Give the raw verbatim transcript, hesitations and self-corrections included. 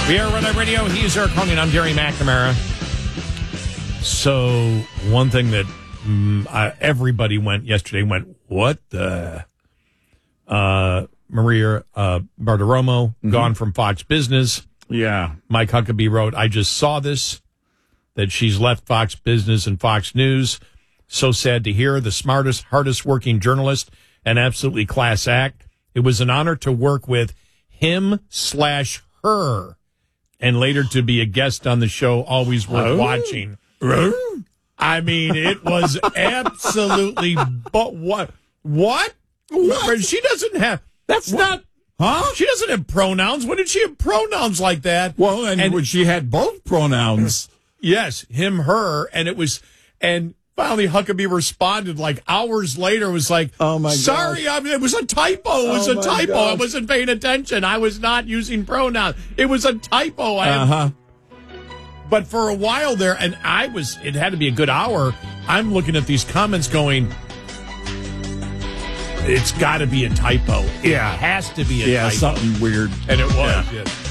We are Red Eye Radio. He's Eric Hunting. I'm Gary McNamara. So one thing that mm, uh, everybody went yesterday went, what the? Uh, Maria uh, Bartiromo, mm-hmm. gone from Fox Business. Yeah. Mike Huckabee wrote, I just saw this, that she's left Fox Business and Fox News. So sad to hear. The smartest, hardest working journalist, an absolutely class act. It was an honor to work with him slash her, and later to be a guest on the show. Always worth oh. watching. Oh. I mean, it was absolutely. But what? What? What? She doesn't have. That's what? Not. Huh? She doesn't have pronouns. When did she have pronouns like that? Well, and, and she had both pronouns. Yes, him, her, and it was. And finally, Huckabee responded like hours later. It was like, "Oh my god, sorry, I mean, it was a typo. It was oh a typo. Gosh. I wasn't paying attention. I was not using pronouns. It was a typo." I uh huh. But for a while there, and I was. It had to be a good hour. I'm looking at these comments, going, "It's got to be a typo. Yeah, it has to be a yeah, typo. something weird." And it was. Yeah. Yeah.